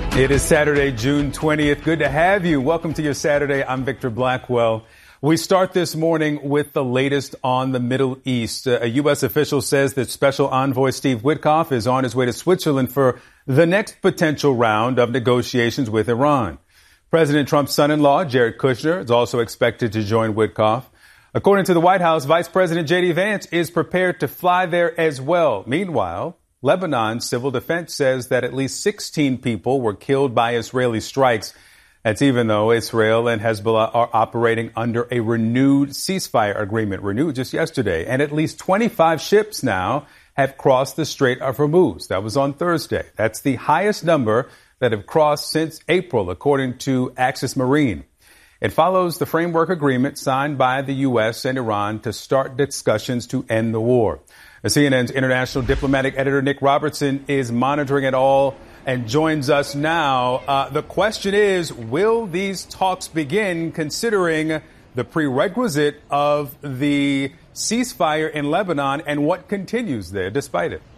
It is Saturday, June 20th. Good to have you. Welcome to your Saturday. I'm Victor Blackwell. We start this morning with the latest on the Middle East. A U.S. official says that Special Envoy Steve Witkoff is on his way to Switzerland for the next potential round of negotiations with Iran. President Trump's son-in-law, Jared Kushner, is also expected to join Witkoff. According to the White House, Vice President J.D. Vance is prepared to fly there as well. Meanwhile, Lebanon's civil defense says that at least 16 people were killed by Israeli strikes. That's even though Israel and Hezbollah are operating under a renewed ceasefire agreement, renewed just yesterday. And at least 25 ships now have crossed the Strait of Hormuz. That was on Thursday. That's the highest number that have crossed since April, according to Axis Marine. It follows the framework agreement signed by the U.S. and Iran to start discussions to end the war. CNN's international diplomatic editor Nick Robertson is monitoring it all and joins us now. The question is, will these talks begin considering the prerequisite of the ceasefire in Lebanon and what continues there despite it?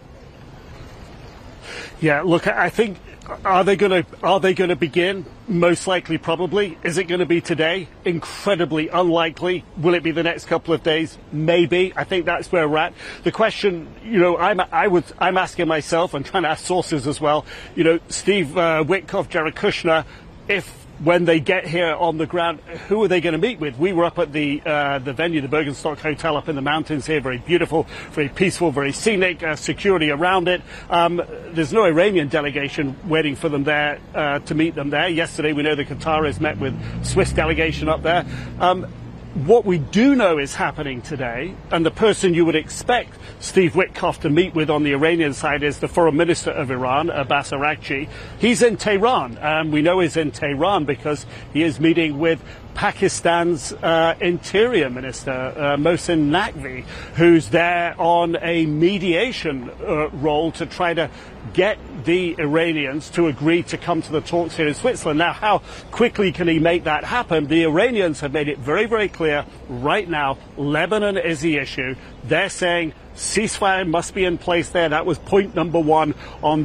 Yeah, look, I think, are they going to begin? Most likely, probably. Is it going to be today? Incredibly unlikely. Will it be the next couple of days? Maybe. I think that's where we're at. The question, I'm asking myself and trying to ask sources as well. Steve Witkoff, Jared Kushner, when they get here on the ground, who are they going to meet with? We were up at the venue, the Bergenstock Hotel up in the mountains here. Very beautiful, very peaceful, very scenic, security around it. There's no Iranian delegation waiting for them there to meet them there. Yesterday, we know the Qataris met with Swiss delegation up there. What we do know is happening today, and the person you would expect Steve Witkoff to meet with on the Iranian side is the Foreign Minister of Iran, Abbas Araghchi. He's in Tehran, and we know he's in Tehran because he is meeting with Pakistan's Interior Minister, Mohsin Naqvi, who's there on a mediation role to try to get the Iranians to agree to come to the talks here in Switzerland. Now, how quickly can he make that happen? The Iranians have made it very, very clear right now, Lebanon is the issue. They're saying ceasefire must be in place there. That was point number one on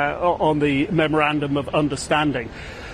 the memorandum of understanding.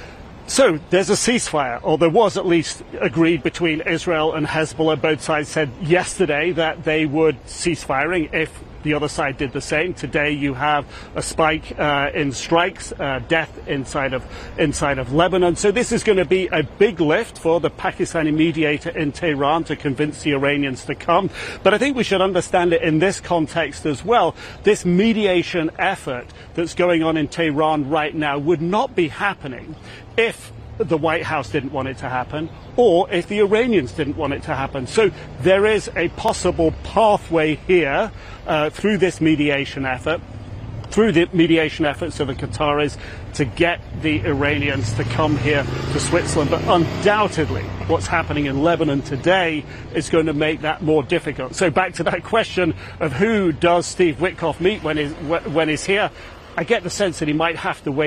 So there's a ceasefire, or there was at least agreed between Israel and Hezbollah. Both sides said yesterday that they would cease firing if the other side did the same. Today you have a spike in strikes, death inside of Lebanon. So this is going to be a big lift for the Pakistani mediator in Tehran to convince the Iranians to come. But I think we should understand it in this context as well. This mediation effort that's going on in Tehran right now would not be happening if the White House didn't want it to happen, or if the Iranians didn't want it to happen. So there is a possible pathway here through this mediation effort, through the mediation efforts of the Qataris, to get the Iranians to come here to Switzerland. But undoubtedly, what's happening in Lebanon today is going to make that more difficult. So back to that question of who does Steve Witkoff meet when he's here, I get the sense that he might have to wait